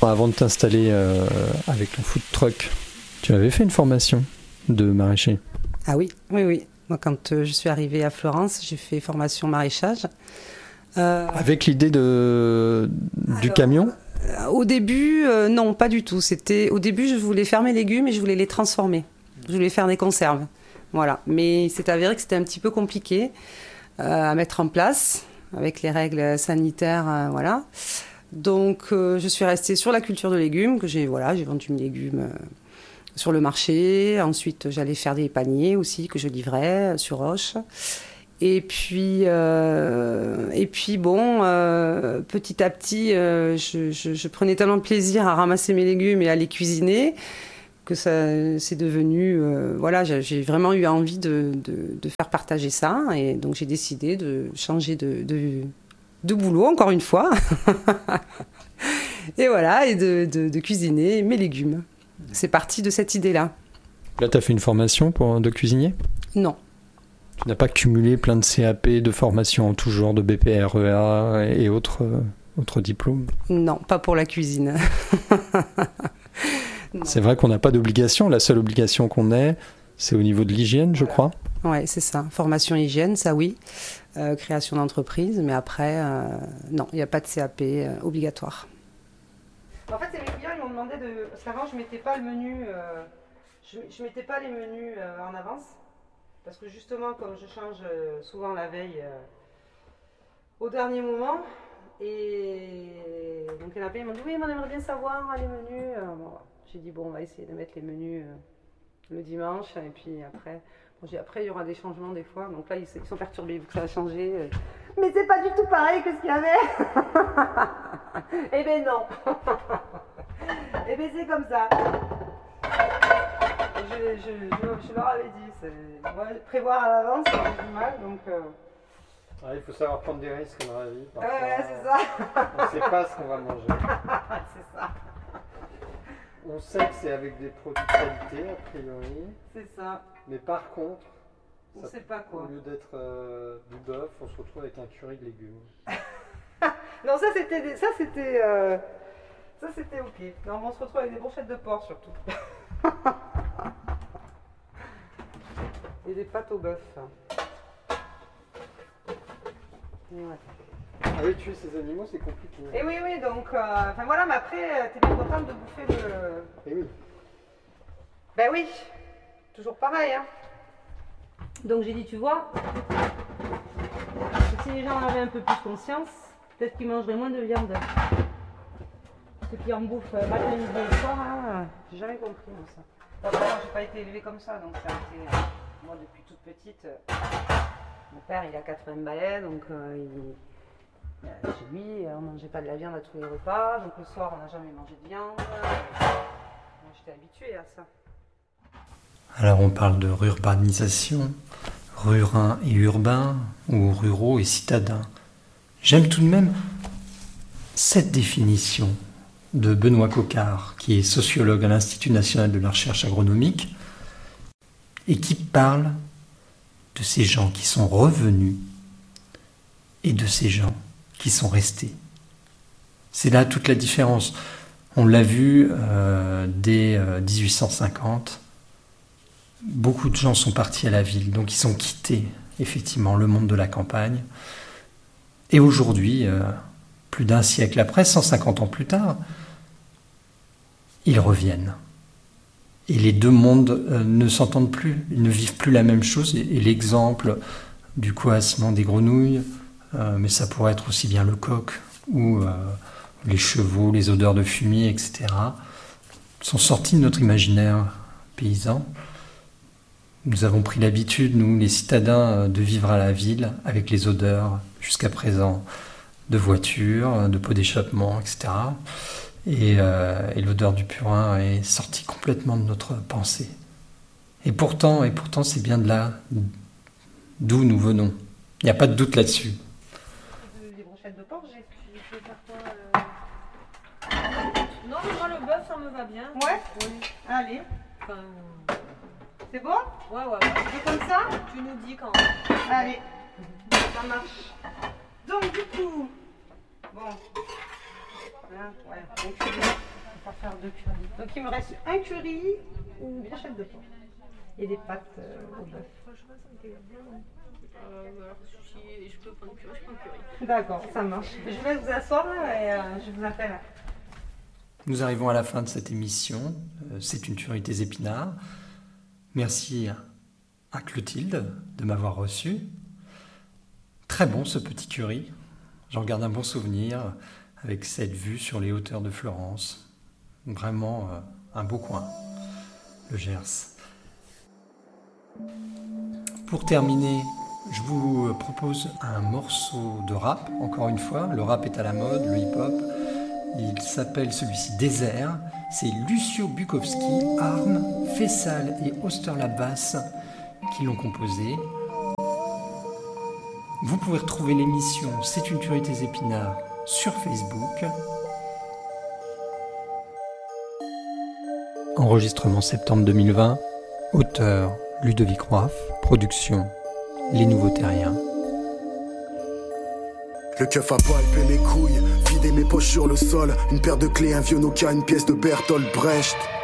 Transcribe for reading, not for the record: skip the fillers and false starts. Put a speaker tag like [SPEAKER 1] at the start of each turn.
[SPEAKER 1] temps avant de t'installer avec ton food truck, tu avais fait une formation de maraîcher.
[SPEAKER 2] Ah oui. Moi, quand je suis arrivée à Florence, j'ai fait formation maraîchage.
[SPEAKER 3] Avec l'idée du camion ?
[SPEAKER 2] Au début, non, pas du tout. Au début, je voulais faire mes légumes et je voulais les transformer. Je voulais faire des conserves. Voilà. Mais il s'est avéré que c'était un petit peu compliqué à mettre en place avec les règles sanitaires. Voilà. Donc, je suis restée sur la culture de légumes, que j'ai vendu mes légumes sur le marché. Ensuite, j'allais faire des paniers aussi que je livrais sur Roche. Et puis bon, petit à petit, je prenais tellement de plaisir à ramasser mes légumes et à les cuisiner que ça c'est devenu... j'ai vraiment eu envie de faire partager ça. Et donc, j'ai décidé de changer de boulot, encore une fois. Et voilà, et de cuisiner mes légumes. C'est parti de cette idée-là.
[SPEAKER 3] Là, tu as fait une formation de cuisinier ?
[SPEAKER 2] Non.
[SPEAKER 3] Tu n'as pas cumulé plein de CAP, de formations en tout genre, de BPREA et autres diplômes ?
[SPEAKER 2] Non, pas pour la cuisine.
[SPEAKER 3] C'est vrai qu'on n'a pas d'obligation. La seule obligation qu'on ait, c'est au niveau de l'hygiène, je crois.
[SPEAKER 2] Oui, c'est ça. Formation hygiène, ça oui. Création d'entreprise, mais après, non, il n'y a pas de CAP obligatoire. En fait, c'est mes clients, ils m'ont demandé de... Parce qu'avant, je ne mettais pas le menu... Je mettais pas les menus en avance. Parce que justement, comme je change souvent la veille au dernier moment, et donc il y en a plein, ils m'ont dit oui, mais on aimerait bien savoir les menus. J'ai dit bon, on va essayer de mettre les menus le dimanche, et puis après, après il y aura des changements des fois, donc là ils sont perturbés vu que ça a changé. Mais c'est pas du tout pareil que ce qu'il y avait. Eh ben non. Eh ben c'est comme ça. Je leur avais dit, prévoir à l'avance, c'est du mal, donc...
[SPEAKER 1] Il faut savoir prendre des risques dans la vie.
[SPEAKER 2] Ouais, c'est ça.
[SPEAKER 1] On ne sait pas ce qu'on va manger.
[SPEAKER 2] C'est ça.
[SPEAKER 1] On sait que c'est avec des produits de qualité, a priori.
[SPEAKER 2] C'est ça.
[SPEAKER 1] Mais par contre,
[SPEAKER 2] on ne sait pas quoi.
[SPEAKER 1] Au lieu d'être du bœuf, on se retrouve avec un curry de légumes.
[SPEAKER 2] Non, ça c'était ok. Non, on se retrouve avec des brochettes de porc surtout. Et des pâtes au bœuf. Ouais.
[SPEAKER 1] Ah oui, tuer ces animaux, c'est compliqué.
[SPEAKER 2] Et oui, donc, voilà, mais après, t'es bien contente de bouffer le...
[SPEAKER 1] Et oui.
[SPEAKER 2] Ben oui, toujours pareil, hein. Donc j'ai dit, tu vois, si les gens en avaient un peu plus conscience, peut-être qu'ils mangeraient moins de viande. Ceux qui en bouffent matin, midi et soir, hein, j'ai jamais compris moi, ça. Après, moi, j'ai pas été élevée comme ça, donc ça a été... moi, depuis toute petite, mon père, il a 80 balais, donc chez lui, on mangeait pas de la viande à tous les repas, donc le soir, on n'a jamais mangé de viande. Moi, j'étais habituée à ça.
[SPEAKER 3] Alors, on parle de rurbanisation, rurin et urbain, ou ruraux et citadins. J'aime tout de même cette définition de Benoît Coquart, qui est sociologue à l'Institut national de la recherche agronomique, et qui parle de ces gens qui sont revenus et de ces gens qui sont restés. C'est là toute la différence. On l'a vu dès 1850, beaucoup de gens sont partis à la ville, donc ils ont quitté effectivement le monde de la campagne. Et aujourd'hui, plus d'un siècle après, 150 ans plus tard, ils reviennent. Et les deux mondes ne s'entendent plus, ils ne vivent plus la même chose. Et l'exemple du coassement des grenouilles, mais ça pourrait être aussi bien le coq ou les chevaux, les odeurs de fumier, etc., sont sortis de notre imaginaire paysan. Nous avons pris l'habitude, nous, les citadins, de vivre à la ville avec les odeurs, jusqu'à présent, de voitures, de pots d'échappement, etc., et l'odeur du purin est sortie complètement de notre pensée. Et pourtant, c'est bien de là d'où nous venons. Il n'y a pas de doute là-dessus.
[SPEAKER 2] Les brochettes de porc, j'ai fait faire quoi Non, moi le bœuf, ça me va bien. Ouais. Oui. Allez. Enfin... C'est bon? Ouais. C'est comme ça? Tu nous dis quand. Allez. Ça marche. Donc du coup... Bon. Hein, ouais. Donc, pour faire 2 currys. Donc il me reste un curry ou une brochette de porc. Et des pâtes au bœuf.
[SPEAKER 4] Franchement, ça me plaît bien. Alors, si je peux prendre curry, je prends curry.
[SPEAKER 2] D'accord, ça marche. Je vous laisse vous asseoir et je vous appelle.
[SPEAKER 3] Nous arrivons à la fin de cette émission. C'est une tuerie des épinards. Merci à Clotilde de m'avoir reçu. Très bon ce petit curry. J'en garde un bon souvenir avec cette vue sur les hauteurs de Florence. Vraiment un beau coin, le Gers. Pour terminer, je vous propose un morceau de rap, encore une fois. Le rap est à la mode, le hip-hop. Il s'appelle celui-ci Désert. C'est Lucio Bukowski, Arm, Fessal et Osterlabas qui l'ont composé. Vous pouvez retrouver l'émission C'est une tuerie des épinards sur Facebook.
[SPEAKER 1] Enregistrement septembre 2020. Auteur Ludovic Roif. Production Les Nouveaux Terriens.
[SPEAKER 5] Le keuf a palpé mes couilles, vidé mes poches sur le sol. Une paire de clés, un vieux Nokia, une pièce de Bertolt Brecht.